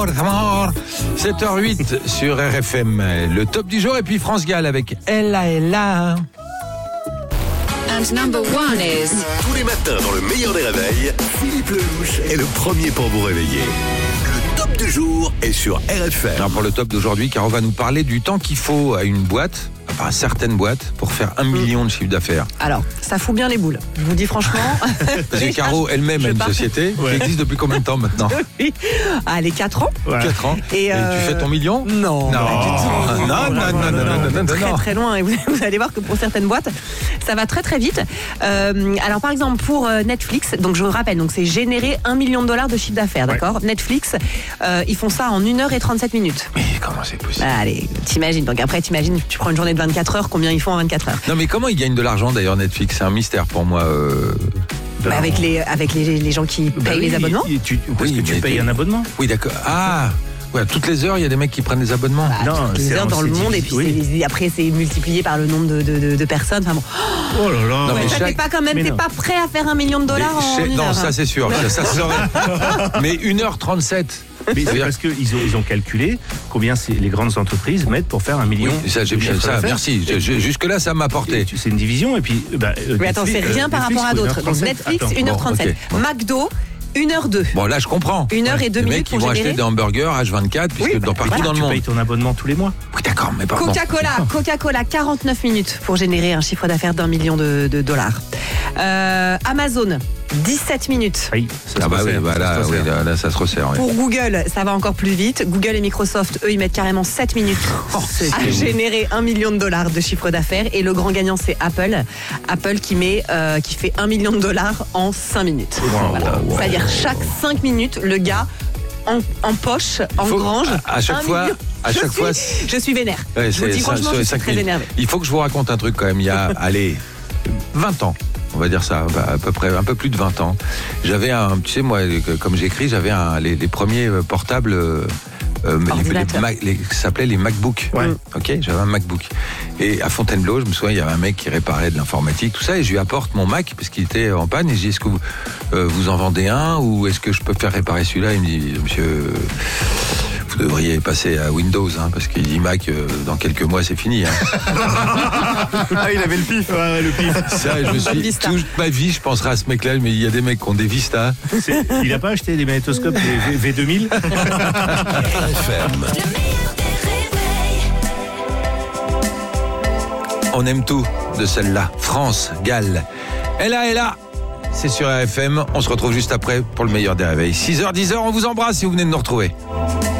amor. 7h08 sur RFM, le top du jour et puis France Gall avec Ella. And number one is... Tous les matins dans le meilleur des réveils, Philippe Lelouch est le premier pour vous réveiller. Le top du jour est sur RFM. Alors pour le top d'aujourd'hui, Caro va nous parler du temps qu'il faut à une boîte, enfin à certaines boîtes, pour faire 1 million de chiffre d'affaires. Alors, ça fout bien les boules. Je vous dis franchement. Parce que Caro elle-même a une société qui existe depuis combien de temps maintenant? Oui. Allez, 4 ans. 4 ans. Et tu fais ton million? Non. Non. Très très loin. Et vous allez voir que pour certaines boîtes, ça va très très vite. Alors par exemple pour Netflix, donc je vous rappelle, donc c'est générer $1 million de chiffre d'affaires, d'accord? Netflix, ils font ça en 1h37 minutes. Mais comment c'est possible? Allez, t'imagines. Donc après, tu prends une journée de 24 heures, combien ils font en 24 heures? Non mais comment ils gagnent de l'argent d'ailleurs Netflix? C'est un mystère pour moi. Avec les gens qui payent les abonnements. Parce que tu payes un abonnement. Oui d'accord. Ah ouais, toutes les heures, il y a des mecs qui prennent des abonnements. Non, toutes les heures dans le monde, et puis après c'est multiplié par le nombre de personnes. Enfin bon. Oh là là. Non, mais T'es pas quand même, t'es pas prêt à faire $1 million en une non, heure. ça c'est sûr. Ça serait. Mais 1h37. Mais c'est parce qu'ils ont calculé combien les grandes entreprises mettent pour faire 1 million. Oui, ça, merci. Jusque-là, ça m'a apporté. C'est une division et puis. Mais attends, c'est rien par rapport à d'autres. Donc Netflix, 1h37. Bon, okay. McDo, 1h02. Bon, là, je comprends. 1h02 les mecs qui vont acheter des hamburgers H24, puisque partout dans le monde. Tu payes ton abonnement tous les mois. Oui, d'accord, mais pardon. Coca-Cola, 49 minutes pour générer un chiffre d'affaires $1 million. Amazon, 17 minutes. Oui, là, ça se resserre. Pour Google, ça va encore plus vite. Google et Microsoft, eux, ils mettent carrément 7 minutes à générer $1 million de chiffre d'affaires. Et le grand gagnant, c'est Apple. Apple qui fait $1 million en 5 minutes. Voilà. C'est-à-dire chaque 5 minutes, le gars en poche, engrange. À chaque fois. Je suis vénère. Ouais, je vous dis franchement, je suis très énervé. Il faut que je vous raconte un truc quand même. Il y a, 20 ans. On va dire ça, à peu près, un peu plus de 20 ans. J'avais tu sais, moi, comme j'écris, j'avais les premiers portables, ça s'appelait les MacBook. Ouais. Ok, j'avais un MacBook. Et à Fontainebleau, je me souviens, il y avait un mec qui réparait de l'informatique, tout ça, et je lui apporte mon Mac parce qu'il était en panne. Et je dis, est-ce que vous en vendez un ou est-ce que je peux faire réparer celui-là? Il me dit, monsieur, vous devriez passer à Windows, parce qu'il dit Mac, dans quelques mois, c'est fini. Ah, il avait le pif. Ouais, le pif. Ça, je suis toute ma vie, je penserai à ce mec-là, mais il y a des mecs qui ont des Vista. Il a pas acheté des magnétoscopes des V2000? On aime tout de celle-là. France Gall. Ella. C'est sur RFM. On se retrouve juste après pour le meilleur des réveils. 6h, 10h, on vous embrasse si vous venez de nous retrouver.